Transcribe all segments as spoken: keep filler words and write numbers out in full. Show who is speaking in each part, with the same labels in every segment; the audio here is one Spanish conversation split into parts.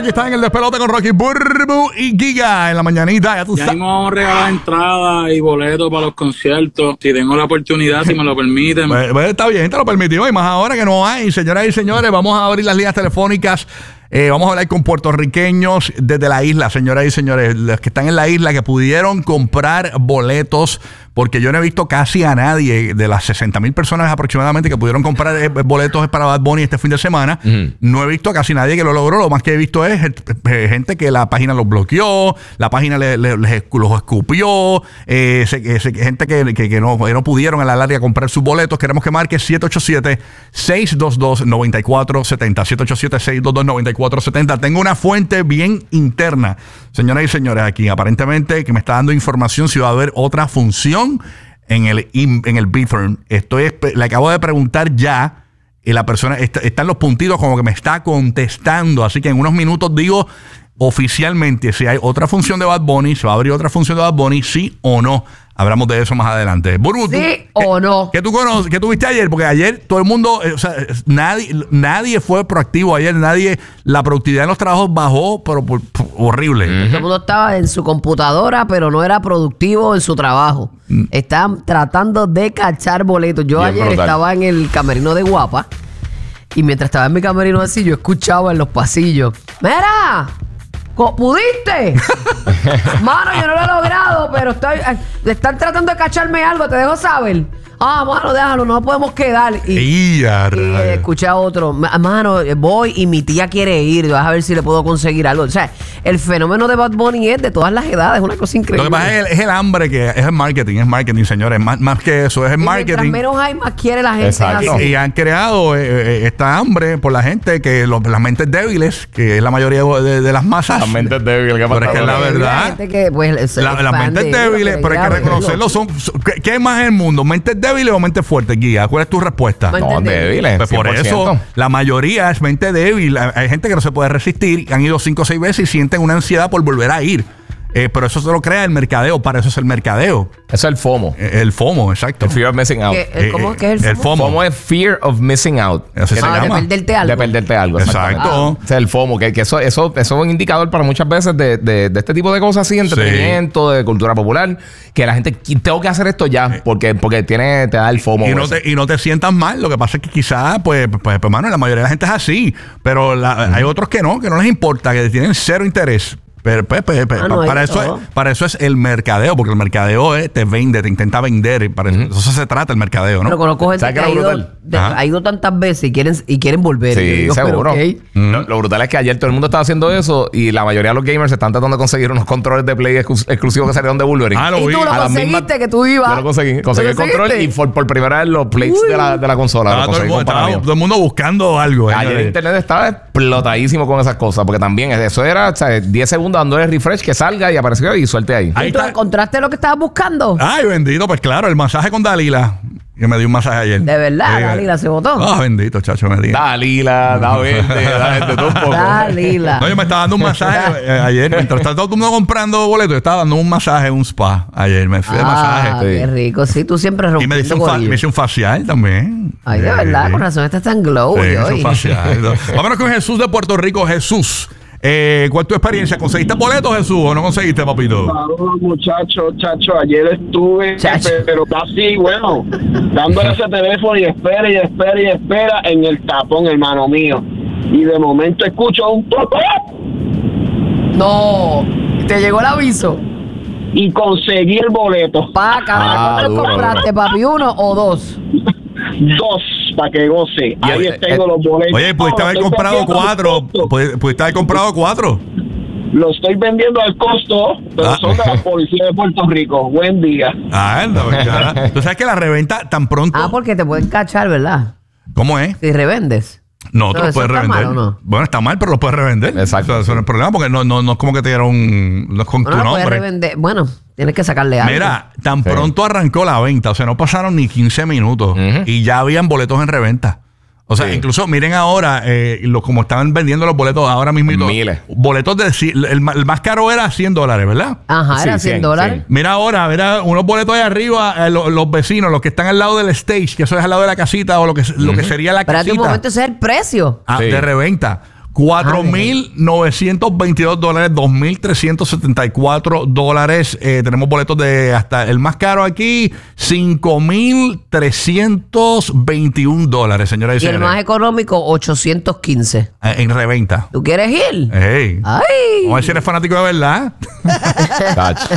Speaker 1: aquí está en el despelote con Rocky, Burbu y Giga en la mañanita. Ya tú
Speaker 2: Ya
Speaker 1: sabes.
Speaker 2: mismo vamos a regalar entradas y boletos para los conciertos. Si tengo la oportunidad, si me lo permiten.
Speaker 1: Pues, pues está bien, te lo permitimos. Y más ahora que no hay. Señoras y señores, vamos a abrir las líneas telefónicas. Eh, vamos a hablar con puertorriqueños desde la isla, señoras y señores, los que están en la isla que pudieron comprar boletos, porque yo no he visto casi a nadie de las sesenta mil personas aproximadamente que pudieron comprar eh, boletos para Bad Bunny este fin de semana. Uh-huh. No he visto a casi nadie que lo logró. Lo más que he visto es eh, gente que la página los bloqueó, la página le, le, les, los escupió, eh, se, se, gente que, que, que, no, que no pudieron en la área comprar sus boletos. Queremos que marque siete ocho siete, seis dos dos, nueve cuatro siete cero, siete ocho siete, seis dos dos, nueve cuatro siete cero. Tengo una fuente bien interna, señoras y señores, aquí aparentemente que me está dando información si va a haber otra función en el en el Bithorn. Estoy le acabo de preguntar ya y la persona está, están los puntitos como que me está contestando, así que en unos minutos digo oficialmente si hay otra función de Bad Bunny, se va a abrir otra función de Bad Bunny, sí o no. Hablamos de eso más adelante. Burbu,
Speaker 3: ¿sí
Speaker 1: ¿tú,
Speaker 3: o
Speaker 1: qué,
Speaker 3: no?
Speaker 1: ¿Qué tú conoces? ¿Qué tuviste ayer? Porque ayer todo el mundo, eh, o sea, nadie, nadie fue proactivo ayer, nadie, la productividad en los trabajos bajó, pero por, por, horrible.
Speaker 3: Uh-huh. Todo el mundo estaba en su computadora, pero no era productivo en su trabajo. Uh-huh. Estaban tratando de cachar boletos. Yo Bien ayer brutal. Estaba en el camerino de Guapa y mientras estaba en mi camerino así, yo escuchaba en los pasillos, ¡mira! ¿Pudiste? Mano, yo no lo he logrado, pero estoy, están tratando de cacharme algo, te dejo saber. Ah, mano, déjalo, no podemos quedar. Y, y, y eh, escuché a otro. Mano, voy y mi tía quiere ir. Vas a ver si le puedo conseguir algo. O sea, el fenómeno de Bad Bunny es de todas las edades. Es una cosa increíble.
Speaker 1: Lo que pasa es el, es el hambre, que es el marketing. Es marketing, señores. Más, más que eso, es el
Speaker 3: y
Speaker 1: marketing.
Speaker 3: Mientras menos hay, más quiere la gente.
Speaker 1: Exacto. Y, y han creado eh, esta hambre por la gente, que los, las mentes débiles, que es la mayoría de, de las masas.
Speaker 4: Las mentes débiles. ¿Qué
Speaker 1: pero es que es la verdad. La que, pues, la, las mentes débiles, pero hay que reconocerlo. Son, son, ¿qué, ¿Qué es más en el mundo? ¿Mentes débiles o mente fuerte, Guía? ¿Cuál es tu respuesta?
Speaker 4: No, débiles.
Speaker 1: Pues por eso la mayoría es mente débil. Hay gente que no se puede resistir, han ido cinco o seis veces y sienten una ansiedad por volver a ir. Eh, pero eso se lo crea el mercadeo. Para eso es el mercadeo.
Speaker 4: Eso es el FOMO.
Speaker 1: Eh, el FOMO, exacto.
Speaker 4: El Fear of Missing Out.
Speaker 3: ¿Qué, ¿Cómo eh, que es el FOMO?
Speaker 4: El FOMO es Fear of Missing Out.
Speaker 1: Eso se
Speaker 3: ah,
Speaker 1: llama.
Speaker 3: De perderte algo.
Speaker 4: De perderte algo.
Speaker 1: Exacto.
Speaker 4: Ah. O sea, el FOMO. Que, que eso, eso, eso es un indicador para muchas veces de, de, de este tipo de cosas así, entretenimiento, sí. de cultura popular. Que la gente, tengo que hacer esto ya, porque, porque tiene, te da el FOMO.
Speaker 1: Y no te, y no te sientas mal. Lo que pasa es que quizás, pues, pues, pues, mano, la mayoría de la gente es así. Pero la, uh-huh. hay otros que no, que no les importa, que tienen cero interés. Pero, pero, pero, pero ah, no, para, eso es, para eso es el mercadeo, porque el mercadeo es, te vende, te intenta vender. Y para uh-huh. eso, eso se trata el mercadeo, ¿no?
Speaker 3: Pero conozco gente que ha ido, de, ha ido tantas veces y quieren, y quieren volver.
Speaker 4: Sí,
Speaker 3: digo,
Speaker 4: seguro.
Speaker 3: Okay.
Speaker 4: Mm. Lo, lo brutal es que ayer todo el mundo estaba haciendo eso y la mayoría de los gamers se están tratando de conseguir unos controles de Play exclus- exclusivos que salieron de Wolverine.
Speaker 1: Ah, lo
Speaker 3: y
Speaker 1: vi.
Speaker 3: tú lo
Speaker 4: a
Speaker 3: conseguiste, mismas, que tú ibas.
Speaker 4: Yo lo conseguí. Conseguí el control y por, por primera vez los plates de la, de la consola.
Speaker 1: Ah, todo, el, estaba, todo el mundo buscando algo.
Speaker 4: Ayer el internet estaba explotadísimo con esas cosas, porque también eso era, o sea, diez segundos dándole refresh que salga y apareció y suelte ahí.
Speaker 3: ¿Y tú encontraste lo que estabas buscando?
Speaker 1: Ay, bendito, pues claro, el masaje con Dalila. Que me dio un masaje ayer.
Speaker 3: ¿De verdad? Sí, Dalila se botó.
Speaker 1: Ah, oh, bendito, chacho, me dio.
Speaker 4: Dalila, da verde, da verde, todo un poco.
Speaker 3: Dalila.
Speaker 1: No, yo me estaba dando un masaje eh, ayer. Mientras estaba todo el mundo comprando boletos, yo estaba dando un masaje en un spa ayer. Me fui de
Speaker 3: ah,
Speaker 1: masaje.
Speaker 3: Qué rico. Sí, tú siempre rompes.
Speaker 1: Y me hice, un fa- me hice un facial también.
Speaker 3: Ay, de verdad, con razón, este está tan glow.
Speaker 1: Sí, hoy. Un facial. Vámonos con Jesús de Puerto Rico. Jesús. Eh, ¿Cuál es tu experiencia? ¿Conseguiste boletos, Jesús, o no conseguiste, papito?
Speaker 5: Saludos, muchachos, chacho. Ayer estuve, chacho. pero casi, bueno, dándole ese teléfono y espera y espera y espera en el tapón, hermano mío. Y de momento escucho un topo.
Speaker 3: No, ¿te llegó el aviso?
Speaker 5: Y conseguí el boleto.
Speaker 3: Paca,
Speaker 4: ah,
Speaker 3: ¿cuánto compraste, papi? ¿Uno o dos?
Speaker 5: Dos, para que goce. Ahí
Speaker 1: oye,
Speaker 5: tengo
Speaker 1: eh,
Speaker 5: los boletos.
Speaker 1: Oye, pudiste haber comprado cuatro. Pudiste haber comprado cuatro.
Speaker 5: Lo estoy vendiendo al costo, pero ah. son de la policía de Puerto Rico. Buen día.
Speaker 1: Ah, no, verdad. Tú sabes que la reventa tan pronto.
Speaker 3: Ah, porque te pueden cachar, ¿verdad?
Speaker 1: ¿Cómo es?
Speaker 3: Si revendes.
Speaker 1: No, tú no, lo puedes revender. Mal, ¿no? Bueno, está mal, pero lo puedes revender.
Speaker 4: Exacto.
Speaker 1: O sea, eso no es el problema porque no, no, no es como que te dieron un, no es con
Speaker 3: bueno,
Speaker 1: tu
Speaker 3: no
Speaker 1: nombre.
Speaker 3: Puedes revender. Bueno, tienes que sacarle algo.
Speaker 1: Mira, tan
Speaker 4: sí.
Speaker 1: pronto arrancó la venta, o sea, no pasaron ni quince minutos uh-huh. y ya habían boletos en reventa. O sea, sí. incluso miren ahora, eh, lo, como estaban vendiendo los boletos ahora mismo.
Speaker 4: Miles.
Speaker 1: Boletos de... El, el más caro era cien dólares, ¿verdad?
Speaker 3: Ajá,
Speaker 4: sí,
Speaker 3: era cien dólares.
Speaker 1: Sí. Mira ahora, mira, unos boletos ahí arriba, eh, los, los vecinos, los que están al lado del stage, que eso es al lado de la casita o lo que, uh-huh. lo que sería la
Speaker 3: Pero
Speaker 1: casita.
Speaker 3: Pero en un momento ese es el precio.
Speaker 1: Ah,
Speaker 4: sí.
Speaker 1: de reventa. cuatro mil novecientos veintidós dólares, dos mil trescientos setenta y cuatro dólares. Eh, tenemos boletos de hasta el más caro aquí, cinco mil trescientos veintiún dólares, señoras y
Speaker 3: Y
Speaker 1: señores.
Speaker 3: el más económico, ochocientos quince.
Speaker 1: Eh, en reventa.
Speaker 3: ¿Tú quieres ir?
Speaker 1: Hey.
Speaker 3: ¡Ay!
Speaker 1: Vamos a ver si eres fanático de verdad.
Speaker 4: Tacho.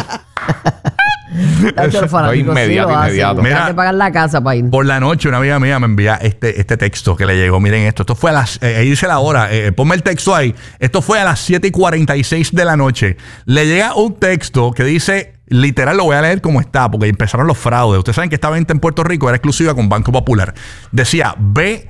Speaker 3: Tacho, el fanático
Speaker 4: No, inmediato,
Speaker 3: sí lo hace.
Speaker 4: inmediato.
Speaker 3: Hay
Speaker 1: Mira.
Speaker 3: que pagar la casa para ir.
Speaker 1: Por la noche, una amiga mía me envía este, este texto que le llegó. Miren esto. Esto fue a las. Eh, ahí dice la hora. Eh, ponme el texto ahí. Esto fue a las siete y cuarenta y seis de la noche. Le llega un texto que dice. Literal, lo voy a leer como está, porque empezaron los fraudes. Ustedes saben que esta venta en Puerto Rico era exclusiva con Banco Popular. Decía B,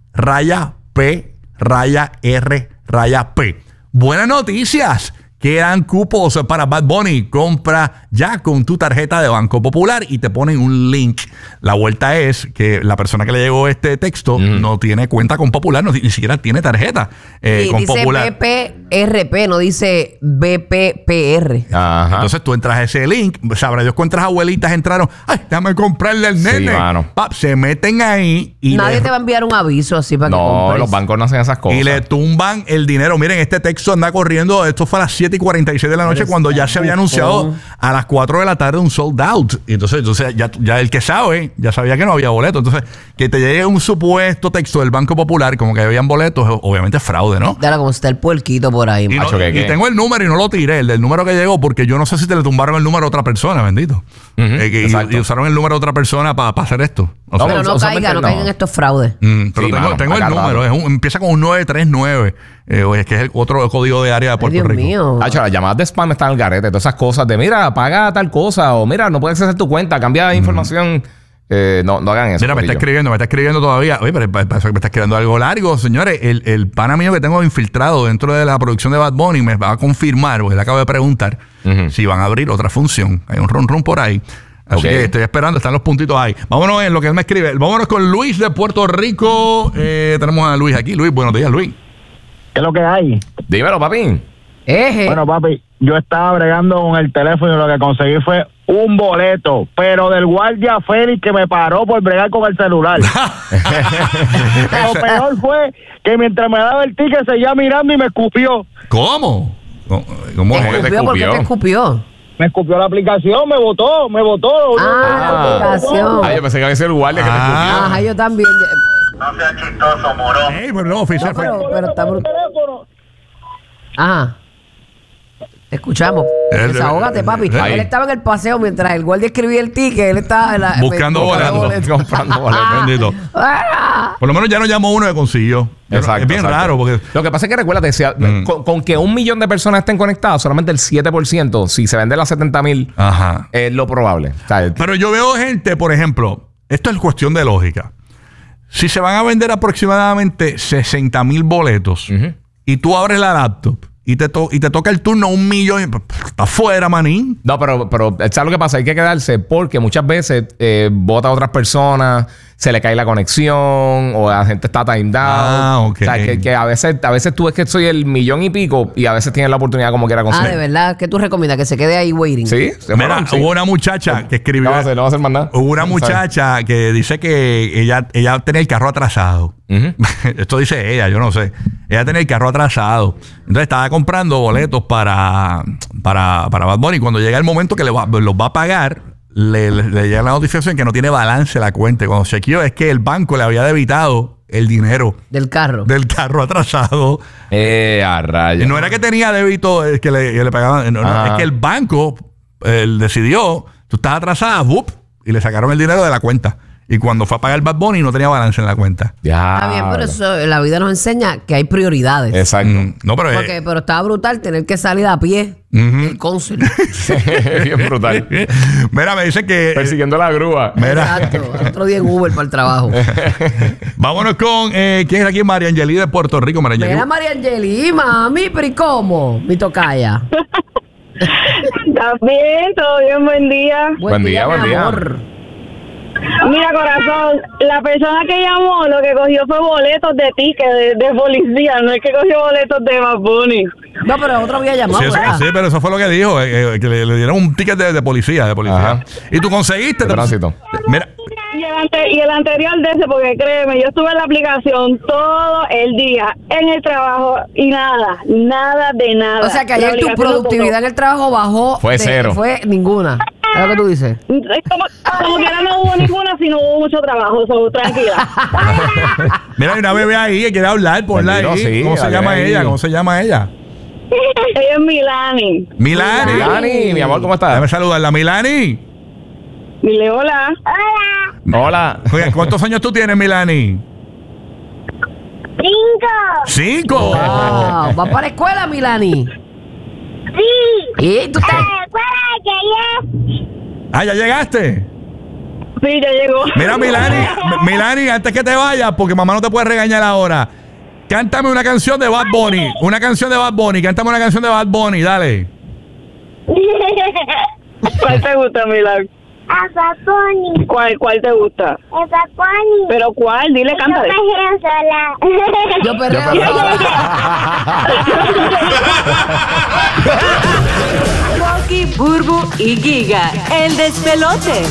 Speaker 1: raya P, raya R, raya P. Buenas noticias. Quedan cupos para Bad Bunny. Compra ya con tu tarjeta de Banco Popular y te ponen un link. La vuelta es que la persona que le llegó este texto mm. no tiene cuenta con Popular, no, ni siquiera tiene tarjeta eh,
Speaker 3: Sí,
Speaker 1: con
Speaker 3: dice
Speaker 1: Popular.
Speaker 3: B P R P, no dice B P P R.
Speaker 4: Ajá.
Speaker 1: Entonces tú entras a ese link, sabrá Dios cuántas abuelitas entraron. Ay, déjame comprarle al nene.
Speaker 4: Sí, mano.
Speaker 1: Pap, se meten ahí y
Speaker 3: Nadie
Speaker 1: le,
Speaker 3: te va a enviar un aviso así para que
Speaker 4: No,
Speaker 3: compres.
Speaker 4: los bancos no hacen esas cosas.
Speaker 1: y le tumban el dinero. Miren, este texto anda corriendo. Esto fue a las siete y cuarenta y seis de la noche cuando ya se había anunciado a las cuatro de la tarde un sold out. Y entonces, entonces ya, ya el que sabe, ya sabía que no había boleto. Entonces, que te llegue un supuesto texto del Banco Popular como que habían boletos, obviamente es fraude, ¿no?
Speaker 3: Dale, como está el puerquito por ahí.
Speaker 1: Y, no-
Speaker 4: Macho, ¿qué,
Speaker 1: y
Speaker 4: qué?
Speaker 1: tengo el número y no lo tiré, el del número que llegó, porque yo no sé si te le tumbaron el número a otra persona, bendito. Eh, que- y,
Speaker 4: exacto.
Speaker 1: y usaron el número de otra persona para hacer esto. O sea,
Speaker 4: No,
Speaker 3: Pero no
Speaker 4: usualmente
Speaker 3: caiga, no
Speaker 4: no.
Speaker 3: caigan estos fraudes.
Speaker 1: mm, pero
Speaker 4: Sí,
Speaker 1: tengo,
Speaker 4: mano,
Speaker 1: tengo el
Speaker 4: acá
Speaker 1: número,
Speaker 4: raro.
Speaker 1: es un- empieza con un nueve tres nueve, eh, oye, es que es el otro código de área de
Speaker 3: Ay,
Speaker 1: Puerto
Speaker 3: Dios
Speaker 1: Rico.
Speaker 3: mío.
Speaker 4: Tacho, las llamadas de spam están al garete. Todas esas cosas de, mira, paga tal cosa. O mira, no puedes acceder a tu cuenta. Cambia de información. Eh, no, no hagan eso.
Speaker 1: Mira, me está
Speaker 4: corillo.
Speaker 1: escribiendo, me está escribiendo todavía. Oye, pero pa- parece que me está escribiendo algo largo. Señores, el, el pana mío que tengo infiltrado dentro de la producción de Bad Bunny me va a confirmar, porque le acabo de preguntar
Speaker 4: Ujú.
Speaker 1: si van a abrir otra función. Hay un run run por ahí. Así
Speaker 4: Ok.
Speaker 1: que estoy esperando, están los puntitos ahí. Vámonos en lo que él me escribe. Vámonos con Luis de Puerto Rico. Eh, tenemos a Luis aquí. Luis, buenos días, Luis.
Speaker 5: ¿Qué es lo que hay?
Speaker 4: Dímelo, papi.
Speaker 3: Eje.
Speaker 5: Bueno, papi, yo estaba bregando con el teléfono y lo que conseguí fue un boleto, pero del guardia Félix que me paró por bregar con el celular. Lo peor fue que mientras me daba el ticket seguía mirando y me escupió.
Speaker 1: ¿Cómo? ¿Cómo, cómo
Speaker 3: ¿Te
Speaker 1: es?
Speaker 4: que te
Speaker 3: escupió? ¿Por qué
Speaker 4: escupió?
Speaker 3: te escupió?
Speaker 5: Me escupió la aplicación, me votó, me votó.
Speaker 3: Ah, la aplicación.
Speaker 4: Ay, yo pensé que había sido el guardia que te
Speaker 1: Ah.
Speaker 4: escupió.
Speaker 3: Ajá, yo también.
Speaker 5: No seas chistoso, morón.
Speaker 1: Ey, pero no, oficial.
Speaker 3: No, pero-
Speaker 1: fue-
Speaker 3: pero está brutal.
Speaker 5: teléfono.
Speaker 3: Ajá. Te escuchamos.
Speaker 1: Él-
Speaker 3: Desahógate, papi.
Speaker 4: Ahí.
Speaker 3: Él estaba en el paseo mientras el guardia escribía el ticket. Él estaba en la-
Speaker 1: Buscando boletos.
Speaker 4: Comprando boletos.
Speaker 1: Bendito.
Speaker 3: Ah.
Speaker 1: Por lo menos ya no llamó uno que consiguió. Yo no-
Speaker 4: Exacto,
Speaker 1: es bien
Speaker 4: exacto.
Speaker 1: raro porque...
Speaker 4: Lo que pasa es que recuérdate, si a-
Speaker 1: Mm.
Speaker 4: con, con que un millón de personas estén conectadas, solamente el siete por ciento, si se vende las setenta mil,
Speaker 1: Ajá.
Speaker 4: es lo probable. O sea,
Speaker 1: Pero yo veo gente, por ejemplo, esto es cuestión de lógica. Si se van a vender aproximadamente sesenta mil boletos
Speaker 4: Ujú.
Speaker 1: y tú abres la laptop y te, to- y te toca el turno un millón, pues, está fuera, manín.
Speaker 4: no, pero, pero ¿sabes lo que pasa? Hay que quedarse porque muchas veces eh, vota a otras personas, se le cae la conexión o la gente está timed out.
Speaker 1: Ah, ok.
Speaker 4: O sea, que, que a veces a veces tú ves que soy el millón y pico y a veces tienes la oportunidad como quiera
Speaker 3: Ah,
Speaker 4: conseguir.
Speaker 3: de verdad. ¿Qué tú recomiendas? Que se quede ahí waiting.
Speaker 4: Sí, se
Speaker 1: Mira,
Speaker 4: fueron, sí.
Speaker 1: hubo una muchacha que escribió...
Speaker 4: No va a hacer, no va a hacer más nada.
Speaker 1: Hubo una
Speaker 4: ¿Sabes?
Speaker 1: muchacha que dice que ella, ella tenía el carro atrasado.
Speaker 4: Ujú.
Speaker 1: Esto dice ella, yo no sé. Ella tenía el carro atrasado. Entonces estaba comprando boletos para, para, para Bad Bunny. Cuando llega el momento que le va- los va a pagar, le, le- le llega la notificación que no tiene balance la cuenta. Y cuando chequeó es que el banco le había debitado el dinero
Speaker 3: Del carro.
Speaker 1: del carro atrasado.
Speaker 4: Eh, a rayos.
Speaker 1: Y no era que tenía débito, es que le, que le pagaban. No, no,
Speaker 4: Ajá.
Speaker 1: es que el banco él decidió, tú estás atrasada, ¡bup! Y le sacaron el dinero de la cuenta. Y cuando fue a pagar Bad Bunny no tenía balance en la cuenta.
Speaker 4: Ya.
Speaker 3: Está bien, pero eso, la vida nos enseña que hay prioridades.
Speaker 4: Exacto.
Speaker 1: Mm, no, pero... eh,
Speaker 3: Porque, pero estaba brutal tener que salir a pie
Speaker 1: Ujú.
Speaker 3: el cónsul.
Speaker 4: Bien brutal.
Speaker 1: Mira, me dicen que...
Speaker 4: Persiguiendo la grúa.
Speaker 1: Mira,
Speaker 3: Exacto. Al otro día en Uber para el trabajo.
Speaker 1: vámonos con... Eh, ¿quién es aquí? María Angeli de Puerto Rico. María Angeli.
Speaker 3: Mira, María Angeli, mami, pero ¿y cómo? Mi tocaya.
Speaker 6: ¿Estás bien? ¿Todo bien? Buen día.
Speaker 4: Buen día,
Speaker 3: mi
Speaker 4: buen día.
Speaker 3: amor.
Speaker 6: Mira, corazón, la persona que llamó lo que cogió fue boletos de ticket de, de policía, no es que cogió boletos de Bad Bunny.
Speaker 3: No, pero otro había llamado,
Speaker 1: Sí, eso-
Speaker 3: ¿verdad?
Speaker 1: sí, pero eso fue lo que dijo, eh, eh, que le, le dieron un ticket de, de policía, de policía.
Speaker 4: Ajá.
Speaker 1: Y tú conseguiste.
Speaker 4: De
Speaker 1: te-
Speaker 4: tránsito.
Speaker 1: Mira,
Speaker 6: Y el, ante- y el anterior de ese, porque créeme, yo estuve en la aplicación todo el día en el trabajo y nada, nada de nada.
Speaker 3: O sea que
Speaker 6: La
Speaker 3: ayer tu
Speaker 6: aplicación lo
Speaker 3: productividad en el trabajo bajó.
Speaker 4: Fue
Speaker 3: de-
Speaker 4: cero.
Speaker 3: Fue ninguna. ¿Es lo que tú dices?
Speaker 6: botó. Como, como que ahora no hubo ninguna, sino hubo mucho trabajo, so, tranquila.
Speaker 1: Mira, hay una bebé ahí que quiere hablar, ponla ahí.
Speaker 4: Bendito, sí,
Speaker 1: ¿Cómo se
Speaker 4: dale
Speaker 1: llama
Speaker 4: ahí.
Speaker 1: ella? ¿Cómo se llama ella?
Speaker 6: Ella es Milani.
Speaker 1: Milani.
Speaker 4: Milani, mi amor, ¿cómo estás?
Speaker 1: Déjame saludarla. Milani.
Speaker 6: Dile hola.
Speaker 4: Hola.
Speaker 1: Oye, ¿cuántos años tú tienes, Milani?
Speaker 7: Cinco.
Speaker 1: Cinco.
Speaker 3: Wow. ¿Vas para la escuela, Milani?
Speaker 7: Sí.
Speaker 3: ¿Y tú estás?
Speaker 7: Recuerda que ayer.
Speaker 1: Ah, ¿ya llegaste?
Speaker 6: Sí, ya llegó.
Speaker 1: Mira, Milani, M- Milani, antes que te vayas, porque mamá no te puede regañar ahora, cántame una canción de Bad Bunny. Una canción de Bad Bunny. Cántame una canción de Bad Bunny, dale.
Speaker 6: ¿Cuál te gusta, Milani?
Speaker 7: A Paponi.
Speaker 6: ¿Cuál, cuál te gusta?
Speaker 7: A Paponi.
Speaker 6: ¿Pero cuál? Dile, cántale.
Speaker 7: Yo me sola.
Speaker 3: Yo perreo sola.
Speaker 8: Rocky, Burbu y Giga, el despelote.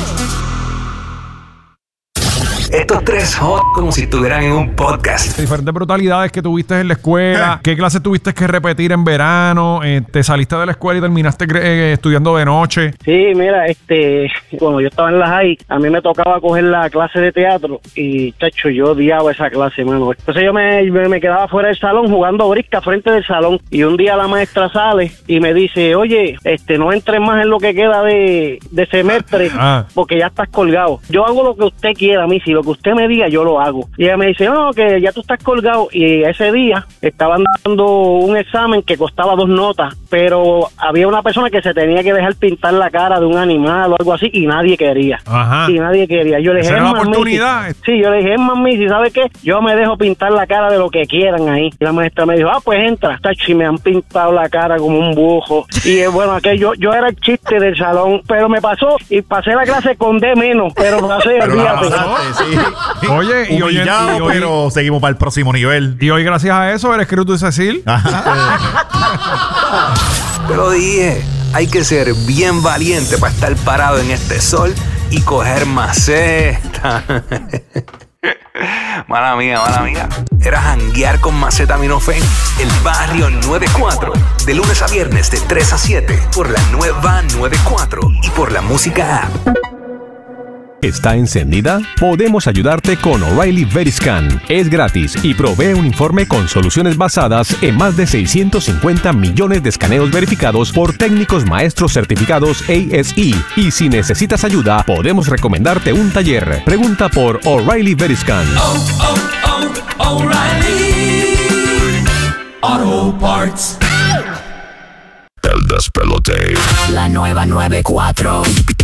Speaker 9: Estos tres hot como si estuvieran en un podcast.
Speaker 10: Diferentes brutalidades que tuviste en la escuela. ¿Qué clases tuviste que repetir en verano? Eh, ¿Te saliste de la escuela y terminaste eh, estudiando de noche?
Speaker 5: Sí, mira, este, cuando yo estaba en la high, a mí me tocaba coger la clase de teatro y, chacho, yo odiaba esa clase, mano. Entonces yo me, me, me quedaba fuera del salón jugando brisca frente del salón y un día la maestra sale y me dice, oye, este, no entres más en lo que queda de, de semestre
Speaker 10: Ah.
Speaker 5: porque ya estás colgado. Yo hago lo que usted quiera, mi si lo que usted me diga, yo lo hago. Y ella me dice, no, que ya tú estás colgado. Y ese día estaban dando un examen que costaba dos notas, pero había una persona que se tenía que dejar pintar la cara de un animal o algo así y nadie quería.
Speaker 10: Ajá.
Speaker 5: Y nadie quería. Yo le dije,
Speaker 10: Esa era la
Speaker 5: "Es más,
Speaker 10: oportunidad".
Speaker 5: Missy". Sí, yo le dije, es más, Missy, ¿sabes qué? Yo me dejo pintar la cara de lo que quieran ahí. Y la maestra me dijo, ah, pues entra. Tachi, me han pintado la cara como un bujo. Y eh, bueno, aquello, yo era el chiste del salón, pero me pasó y pasé la clase con D menos, pero pasé el
Speaker 11: Pero la
Speaker 5: día.
Speaker 11: pasaste, sí.
Speaker 10: Oye, y hoy,
Speaker 11: Humillado,
Speaker 10: y hoy-
Speaker 11: pero seguimos para el próximo nivel.
Speaker 10: y hoy, gracias a eso, eres Cruz de Cecil.
Speaker 9: Te lo dije, hay que ser bien valiente para estar parado en este sol y coger maceta. Mala mía, mala mía. Era janguear con Macetaminofen, el barrio noventa y cuatro. De lunes a viernes de tres a siete por la nueva noventa y cuatro y por la música app.
Speaker 12: ¿Está encendida? Podemos ayudarte con O'Reilly Veriscan. Es gratis y provee un informe con soluciones basadas en más de seiscientos cincuenta millones de escaneos verificados por técnicos maestros certificados A S E. Y si necesitas ayuda, podemos recomendarte un taller. Pregunta por O'Reilly Veriscan.
Speaker 13: Oh, oh, oh, O'Reilly Auto Parts.
Speaker 12: El despelote.
Speaker 8: La nueva noventa y cuatro.